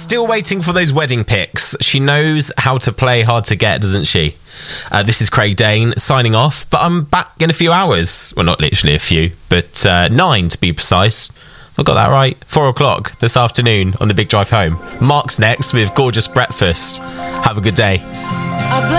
Still waiting for those wedding pics. She knows how to play hard to get, doesn't she? This is Craig Dane signing off, but I'm back in a few hours. Well, not literally a few, but 9 to be precise. I got that right. 4 o'clock this afternoon on the big drive home. Mark's next with Gorgeous Breakfast. Have a good day.